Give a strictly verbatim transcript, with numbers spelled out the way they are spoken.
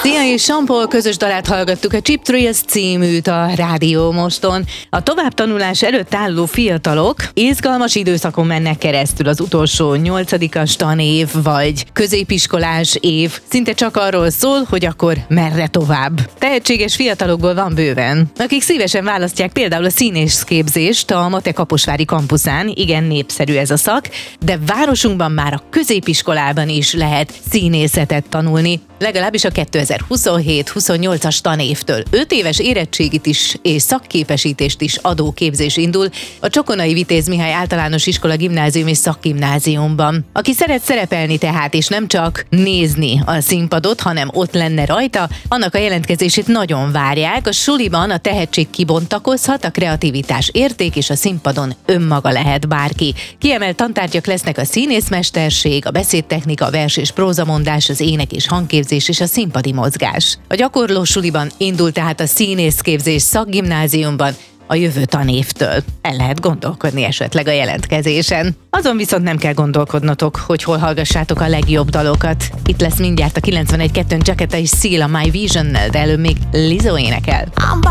Szia és Sampol közös dalát hallgattuk, a Cheap Thrills címűt a Rádió Moston. A továbbtanulás előtt álló fiatalok izgalmas időszakon mennek keresztül, az utolsó nyolcadikas tanév vagy középiskolás év szinte csak arról szól, hogy akkor merre tovább. Tehetséges fiatalokból van bőven, akik szívesen választják például a színészképzést a Mate Kaposvári kampuszán, igen népszerű ez a szak, de városunkban már a középiskolában is lehet színészetet tanulni, legalábbis a kétezer-huszonhét huszonnyolcas tanévtől. öt éves érettségit is és szakképesítést is adó képzés indul a Csokonai Vitéz Mihály Általános Iskola Gimnázium és Szakgimnáziumban. Aki szeret szerepelni tehát, és nem csak nézni a színpadot, hanem ott lenne rajta, annak a jelentkezését nagyon várják. A suliban a tehetség kibontakozhat, a kreativitás érték, és a színpadon önmaga lehet bárki. Kiemelt tantárgyak lesznek a színészmesterség, a beszédtechnika, a vers és prózamondás, az ének és hangképzés és a színpadi mozgás. A gyakorló suliban indul tehát a színészképzés Szakgimnáziumban a jövő tanévtől. El lehet gondolkodni esetleg a jelentkezésen. Azon viszont nem kell gondolkodnotok, hogy hol hallgassátok a legjobb dalokat. Itt lesz mindjárt a kilencvenegy kettő Jacketa és Seal a My Vision-nel, de előbb még Lizzo énekel.